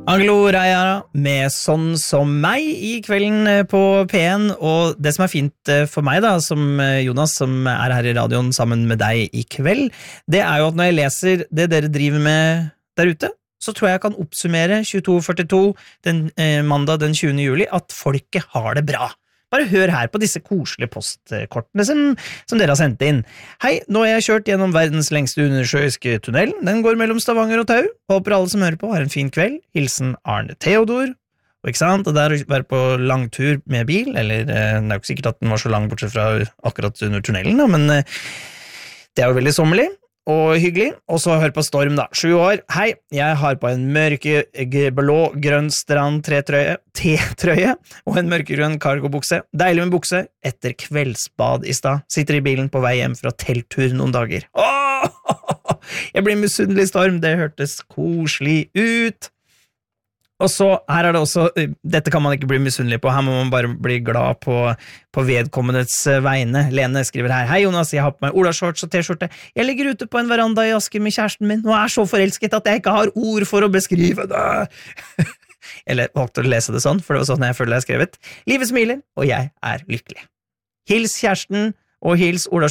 Anglo-Reia med Sånn som meg I kvelden på P1, og det som fint for meg da, som Jonas, som her I radioen sammen med deg I kveld, det jo at når jeg leser det dere driver med der ute, så tror jeg kan oppsummere 22.42 den mandag den 20. juli, at folket har det bra. Bare hør her på disse koselige postkortene som dere har sendt inn. Hei, nå har jeg kjørt gjennom verdens lengste undersjøiske tunnel. Den går mellom Stavanger og Tau. Håper alle som hører på har en fin kveld. Hilsen Arne Theodor. Og ikke sant, og der å være på langtur med bil, eller det jo ikke sikkert at den var så lang bortsett fra akkurat under tunnelen, da, men det jo veldig sommerlig. Og hyggelig, og så hør på Storm da 7 år, hei, jeg har på en mørke blå grønn strand T-trøye og en mørkegrønn cargobukse, deilig med bukse etter kveldsbad I stad, sitter I bilen på vei hjem fra telttur noen dager. Jeg blir misunnelig Storm, det hørtes koselig ut. Og så, her det også, dette kan man ikke bli misunnelig på, her må man bare bli glad på vedkommendets vegne. Lene skriver her, hei Jonas, jeg har på meg olashorts og t-skjorte. Jeg ligger ute på en veranda I Asker med kjæresten min, og så forelsket at jeg ikke har ord for å beskrive det. Eller valgte å lese det sånn, for det var sånn jeg føler jeg har skrevet. Livet smiler, og jeg lykkelig. Hils kjæresten, og hils olashorts.